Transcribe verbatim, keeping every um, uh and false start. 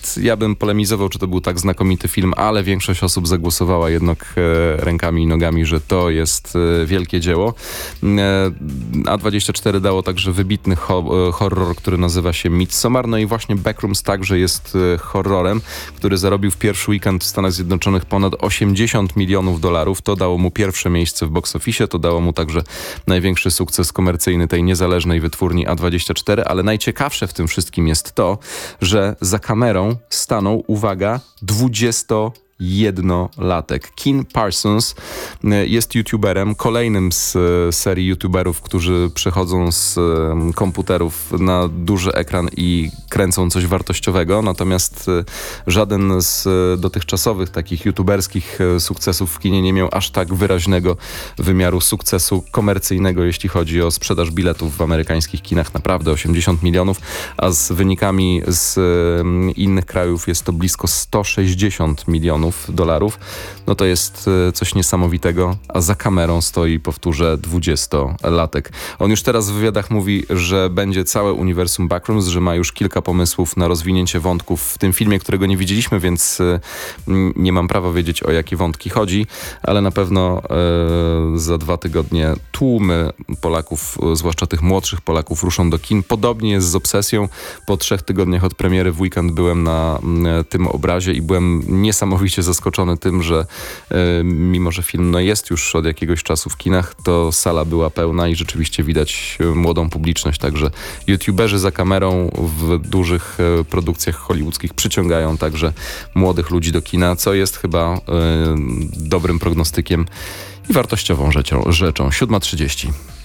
Natomiast ja bym polemizował, czy to był tak znakomity film, ale większość osób zagłosowała jednak rękami i nogami, że to jest wielkie dzieło. A dwadzieścia cztery dało także wybitny ho- horror, który nazywa się Midsommar. No i właśnie Backrooms także jest horrorem, który zarobił w pierwszy weekend w Stanach Zjednoczonych ponad osiemdziesiąt milionów dolarów. To dało mu pierwsze miejsce w box office, to dało mu także największy sukces komercyjny tej niezależnej wytwórni A dwadzieścia cztery, ale najciekawsze w tym wszystkim jest to, że za kamerą stanął, uwaga, dwudziestojednolatek. Ken Parsons jest youtuberem, kolejnym z serii youtuberów, którzy przechodzą z komputerów na duży ekran i kręcą coś wartościowego, natomiast żaden z dotychczasowych takich youtuberskich sukcesów w kinie nie miał aż tak wyraźnego wymiaru sukcesu komercyjnego, jeśli chodzi o sprzedaż biletów w amerykańskich kinach. Naprawdę osiemdziesiąt milionów, a z wynikami z innych krajów jest to blisko sto sześćdziesiąt milionów dolarów. No to jest coś niesamowitego, a za kamerą stoi, powtórzę, dwudziestolatek. On już teraz w wywiadach mówi, że będzie całe uniwersum Backrooms, że ma już kilka pomysłów na rozwinięcie wątków w tym filmie, którego nie widzieliśmy, więc nie mam prawa wiedzieć, o jakie wątki chodzi, ale na pewno e, za dwa tygodnie tłumy Polaków, zwłaszcza tych młodszych Polaków, ruszą do kin. Podobnie jest z Obsesją. Po trzech tygodniach od premiery w weekend byłem na e, tym obrazie i byłem niesamowicie zaskoczony tym, że e, mimo, że film no, jest już od jakiegoś czasu w kinach, to sala była pełna i rzeczywiście widać młodą publiczność, także youtuberzy za kamerą w dużych e, produkcjach hollywoodzkich przyciągają także młodych ludzi do kina, co jest chyba e, dobrym prognostykiem i wartościową rzeczą. rzeczą. siódma trzydzieści.